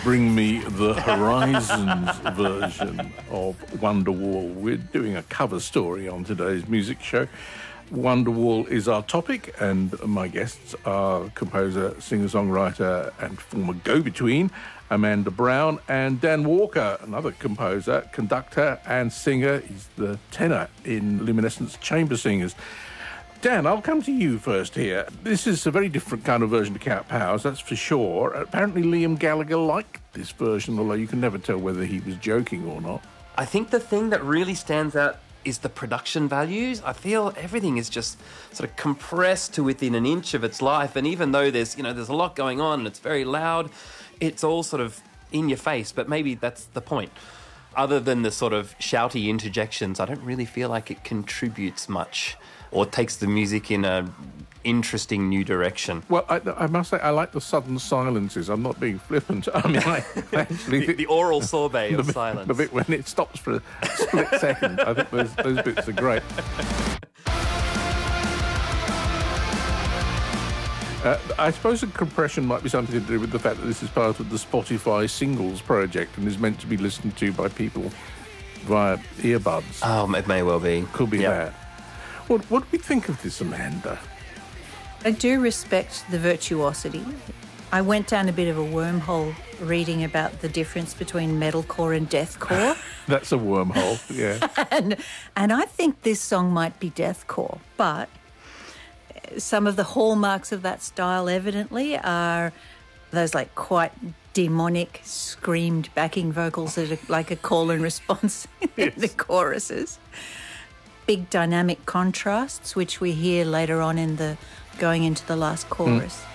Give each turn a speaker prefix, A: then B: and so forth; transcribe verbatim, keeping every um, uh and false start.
A: bring me the Horizons version of Wonderwall. We're doing a cover story on today's music show. Wonderwall is our topic, and my guests are composer, singer-songwriter and former go-between Amanda Brown, and Dan Walker, another composer, conductor and singer. He's the tenor in Luminescence Chamber Singers. Dan, I'll come to you first here. This is a very different kind of version to Cat Powers, that's for sure. Apparently Liam Gallagher liked this version, although you can never tell whether he was joking or not.
B: I think the thing that really stands out is the production values. I feel everything is just sort of compressed to within an inch of its life, and even though there's, you know, there's a lot going on and it's very loud, it's all sort of in your face, but maybe that's the point. Other than the sort of shouty interjections, I don't really feel like it contributes much or takes the music in a interesting new direction.
A: Well, I, I must say, I like the sudden silences. I'm not being flippant. I mean, I, I actually...
B: the, the oral sorbet of
A: the,
B: silence.
A: The bit when it stops for a split second. I think those, those bits are great. Uh, I suppose the compression might be something to do with the fact that this is part of the Spotify Singles project and is meant to be listened to by people via earbuds.
B: Oh, it may well be.
A: Could be
B: yep.
A: that. What, what do we think of this, Amanda?
C: I do respect the virtuosity. I went down a bit of a wormhole reading about the difference between metalcore and deathcore.
A: That's a wormhole, yeah.
C: and, and I think this song might be deathcore, but some of the hallmarks of that style evidently are those like quite demonic screamed backing vocals that are like a call and response in the choruses. Big dynamic contrasts, which we hear later on in the going into the last chorus. Mm.